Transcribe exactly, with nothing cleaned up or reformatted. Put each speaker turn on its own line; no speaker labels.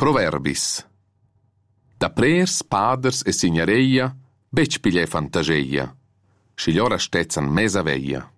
Proverbis. Da prers, paders e signoreia, bec piglia fantasia. Scigliora stezzan mesa veia.